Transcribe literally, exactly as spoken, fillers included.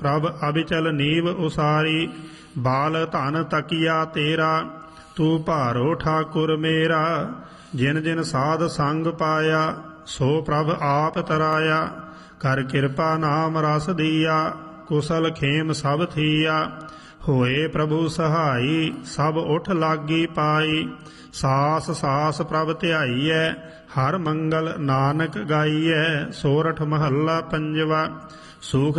ਪ੍ਰਭ ਅਬਿਚਲ ਨੀਵ ਉਸਾਰੀ। ਬਾਲ ਧਨ ਤਕੀਆ ਤੇਰਾ, ਤੂੰ ਭਾਰੋ ਠਾਕੁਰ ਮੇਰਾ। ਜਿਨ ਜਿਨ ਸਾਧ ਸੰਗ ਪਾਇਆ, ਸੋ ਪ੍ਰਭ ਆਪ ਤਰਾਇਆ। ਕਰ ਕਿਰਪਾ ਨਾਮ ਰਸ ਦੀਆ, ਕੁਸਲ ਖੇਮ ਸਭ ਥੀਆ। ਹੋਏ ਪ੍ਰਭੂ ਸਹਾਈ, ਸਭ ਉਠ ਲਾਗੀ ਪਾਈ। ਸਾਸ ਸਾਸ ਪ੍ਰਭ ਧਿਆਈਐ, ਹਰ ਮੰਗਲ ਨਾਨਕ ਗਾਈਐ। ਸੋਰਠ ਮਹੱਲਾ ਪੰਜਵਾ। ਸੂਖ